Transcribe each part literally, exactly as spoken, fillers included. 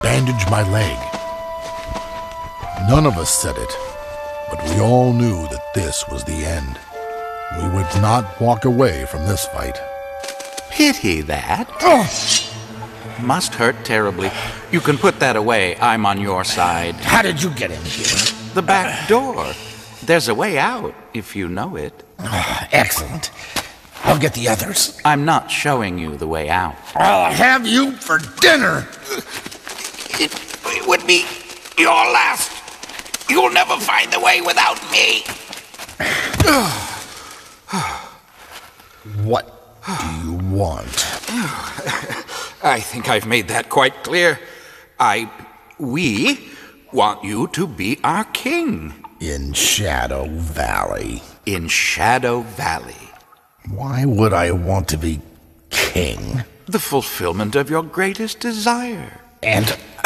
bandage my leg. None of us said it, but we all knew that this was the end. We would not walk away from this fight. Pity that. Must hurt terribly. You can put that away. I'm on your side. How did you get in here? The back door. There's a way out, if you know it. Oh, excellent. I'll get the others. I'm not showing you the way out. I'll have you for dinner. It, it would be your last. You'll never find the way without me. What do you want? I think I've made that quite clear. I... we want you to be our king. In Shadow Valley. In Shadow Valley. Why would I want to be king? The fulfillment of your greatest desire. And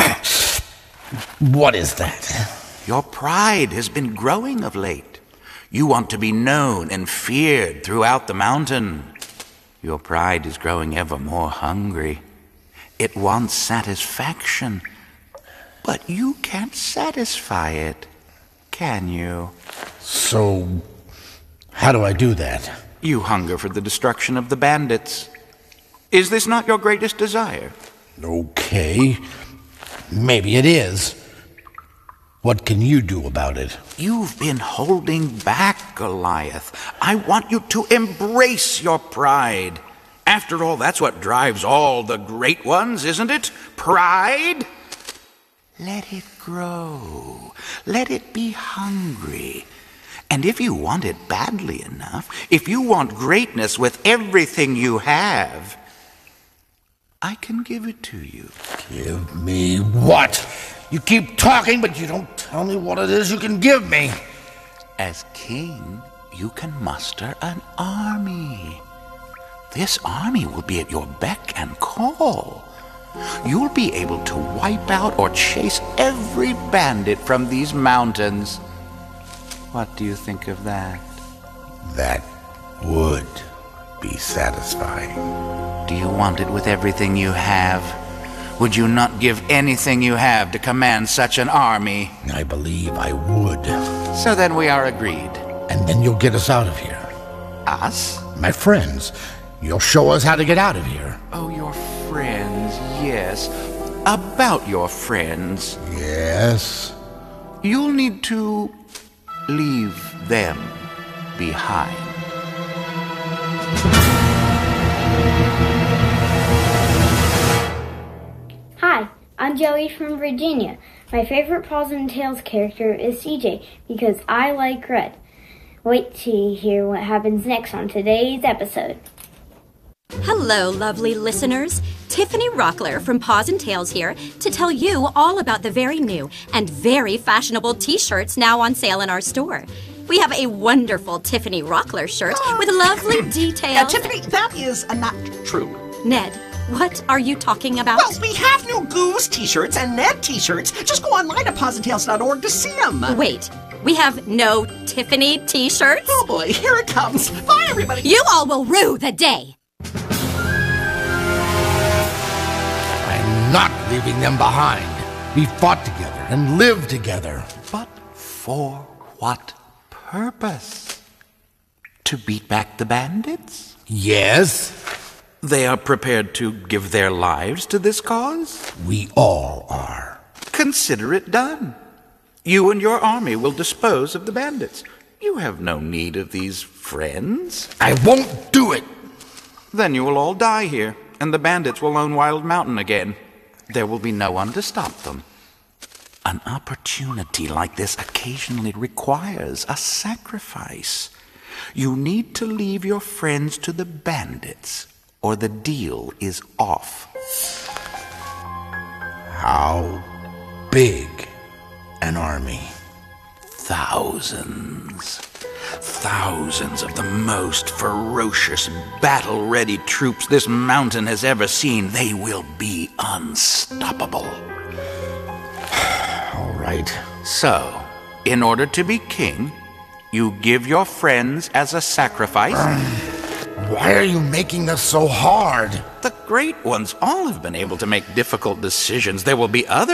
what is that? Your pride has been growing of late. You want to be known and feared throughout the mountain. Your pride is growing ever more hungry. It wants satisfaction, but you can't satisfy it, can you? So, how do I do that? You hunger for the destruction of the bandits. Is this not your greatest desire? Okay, maybe it is. What can you do about it? You've been holding back, Goliath. I want you to embrace your pride. After all, that's what drives all the great ones, isn't it? Pride? Let it grow. Let it be hungry. And if you want it badly enough, if you want greatness with everything you have, I can give it to you. Give me what? You keep talking, but you don't tell me what it is you can give me. As king, you can muster an army. This army will be at your beck and call. You'll be able to wipe out or chase every bandit from these mountains. What do you think of that? That would be satisfying. Do you want it with everything you have? Would you not give anything you have to command such an army? I believe I would. So then we are agreed. And then you'll get us out of here. Us? My friends. You'll show us how to get out of here. Oh, your friends, yes. About your friends. Yes? You'll need to leave them behind. Hi, I'm Joey from Virginia. My favorite Paws and Tails character is C J because I like red. Wait till you hear what happens next on today's episode. Hello, lovely listeners. Tiffany Rockler from Paws and Tails here to tell you all about the very new and very fashionable t-shirts now on sale in our store. We have a wonderful Tiffany Rockler shirt uh, with lovely details. Uh, Tiffany, that is uh, not true. Ned, what are you talking about? Well, we have new Goose t-shirts and Ned t-shirts. Just go online at paws and tails dot org to see them. Wait, we have no Tiffany t-shirts? Oh boy, here it comes. Bye, everybody. You all will rue the day. I'm not leaving them behind. We fought together and lived together. But for what purpose? To beat back the bandits? Yes. They are prepared to give their lives to this cause? We all are. Consider it done. You and your army will dispose of the bandits. You have no need of these friends. I won't do it. Then you will all die here, and the bandits will own Wild Mountain again. There will be no one to stop them. An opportunity like this occasionally requires a sacrifice. You need to leave your friends to the bandits, or the deal is off. How big an army? Thousands. Thousands of the most ferocious, battle-ready troops this mountain has ever seen. They will be unstoppable. All right. So, in order to be king, you give your friends as a sacrifice, Why are you making this so hard? The great ones all have been able to make difficult decisions. There will be others.